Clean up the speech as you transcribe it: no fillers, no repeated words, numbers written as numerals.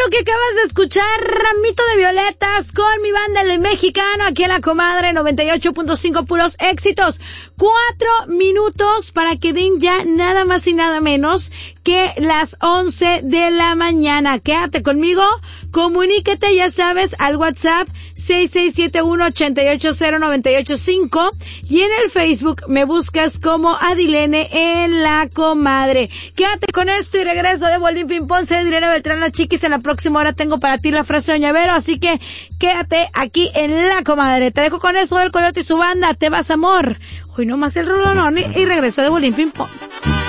lo que acabas de escuchar, Ramito de Violetas con mi banda El Mexicano, aquí en La Comadre 98.5, puros éxitos. 4 minutos para que den ya nada más y nada menos que las 11 de la mañana. Quédate conmigo, comuníquete, ya sabes, al WhatsApp 6671-880-985 y en el Facebook me buscas como Adilene en La Comadre. Quédate con esto y regreso de Bolín Pimpón, soy Adilene Beltrán, la Chiquis. En la próxima hora tengo para ti la frase de Doña Vero, así que quédate aquí en La Comadre. Te dejo con esto del Coyote y su banda, Te vas amor. Hoy nomás el rolonón y regreso de Bolín Pimpón.